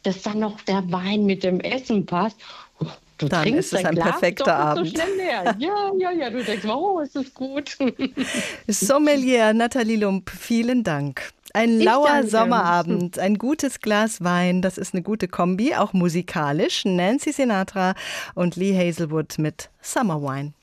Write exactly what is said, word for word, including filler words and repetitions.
dass dann noch der Wein mit dem Essen passt. Oh, du Dann trinkst ist es dein ein Glas perfekter doppelt so Abend. schnell leer. Ja, ja, ja, du denkst, oh, ist das gut. Sommelier Nathalie Lump, vielen Dank. Ein Ich lauer danke. Sommerabend, ein gutes Glas Wein, das ist eine gute Kombi, auch musikalisch. Nancy Sinatra und Lee Hazelwood mit Summer Wine.